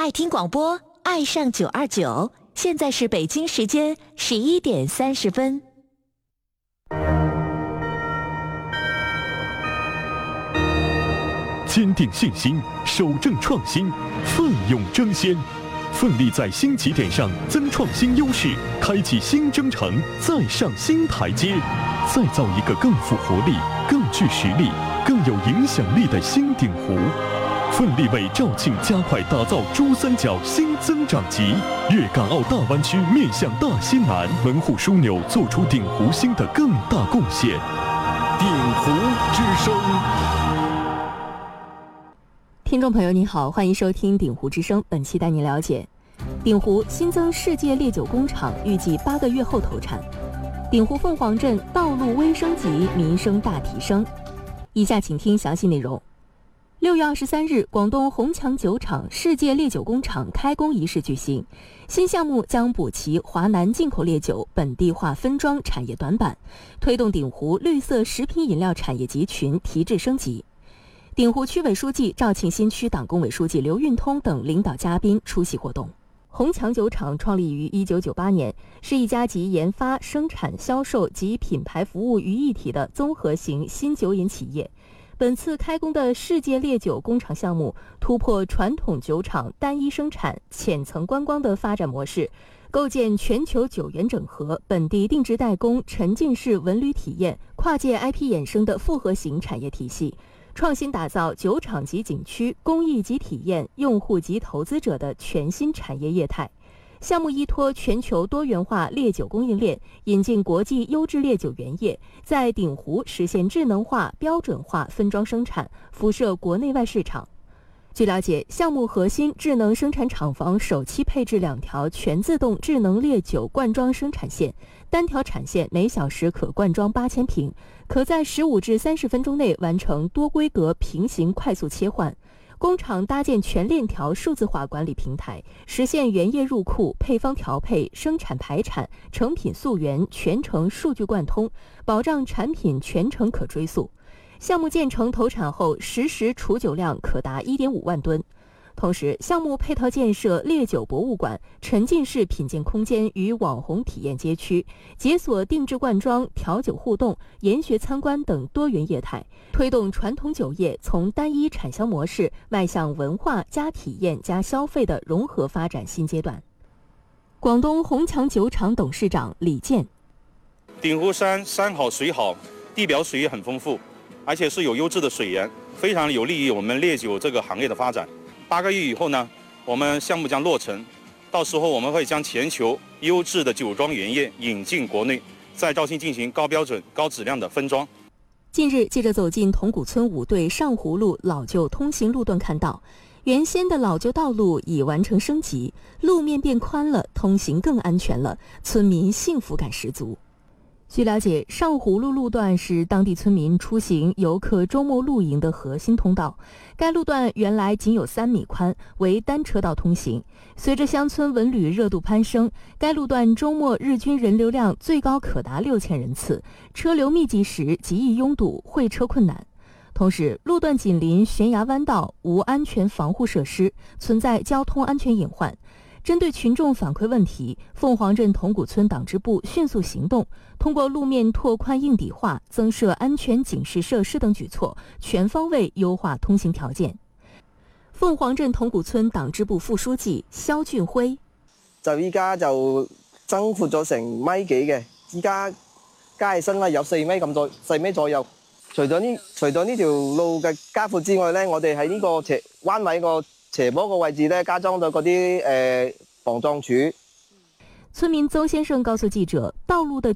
爱听广播，爱上929。现在是北京时间11点30分。 坚定信心，守正创新，奋勇争先，奋力在新起点上增创新优势，开启新征程，再上新台阶，再造一个更富活力、更具实力、更有影响力的新鼎湖。奋力为肇庆加快打造珠三角新增长极，粤港澳大湾区面向大西南，门户枢纽做出鼎湖新的更大贡献。鼎湖之声。 听众朋友您好，欢迎收听鼎湖之声，本期带您了解鼎湖新增世界烈酒工厂，预计8个月后投产。鼎湖凤凰镇道路微升级，民生大提升。以下请听详细内容。6月23日，广东宏强酒厂世界烈酒工厂开工仪式举行。新项目将补齐华南进口烈酒本地化分装产业短板，推动鼎湖绿色食品饮料产业集群提质升级。鼎湖区委书记、肇庆新区党工委书记刘运通等领导嘉宾出席活动。宏强酒厂创立于1998年，是一家集研发、生产、销售及品牌服务于一体的综合型新酒饮企业。本次开工的世界烈酒工厂项目，突破传统酒厂单一生产、浅层观光的发展模式，构建全球酒源整合、本地定制代工、沉浸式文旅体验、跨界 IP 衍生的复合型产业体系。创新打造酒厂级景区、公益级体验、用户级投资者的全新产业业态。项目依托全球多元化烈酒供应链，引进国际优质烈酒原液，在鼎湖实现智能化、标准化分装生产，辐射国内外市场。据了解，项目核心智能生产厂房首期配置2条全自动智能烈酒灌装生产线，单条产线每小时可灌装8000瓶，可在15至30分钟内完成多规格平行快速切换。工厂搭建全链条数字化管理平台，实现原液入库、配方调配、生产排产、成品溯源全程数据贯通，保障产品全程可追溯。项目建成投产后，实时储酒量可达1.5万吨。同时，项目配套建设烈酒博物馆、沉浸式品鉴空间与网红体验街区，解锁定制灌装、调酒互动、研学参观等多元业态，推动传统酒业从单一产销模式迈向文化加体验加消费的融合发展新阶段。广东宏强酒厂董事长李健： 鼎湖山好水好，地表水也很丰富，而且是有优质的水源，非常有利于我们烈酒这个行业的发展。8个月以后呢，我们项目将落成，到时候我们会将全球优质的酒庄原液引进国内，在肇庆进行高标准、高质量的分装。 近日，记者走进铜鼓村5对上湖路老旧通行路段，看到原先的老旧道路已完成升级，路面变宽了，通行更安全了，村民幸福感十足。据了解，上湖路路段是当地村民出行游客周末露营的核心通道。该路段原来仅有3米宽，为单车道通行。随着乡村文旅热度攀升，该路段周末日均人流量最高可达6000人次，车流密集时极易拥堵，会车困难。同时，路段紧邻悬崖弯道，无安全防护设施，存在交通安全隐患。针对群众反馈问题，凤凰镇铜鼓村党支部迅速行动，通过路面拓宽硬底化、增设安全警示设施等举措，全方位优化通行条件。鳳凰鎮銅鼓村黨支部副書記蕭俊輝就依家就增闊咗成米幾嘅，依家加起身啦有4米咁多，4米左右。除咗呢條路嘅加闊之外咧，我哋喺呢個彎位個斜坡個位置咧加裝咗嗰啲防撞柱。 村民邹先生告訴記者，道路的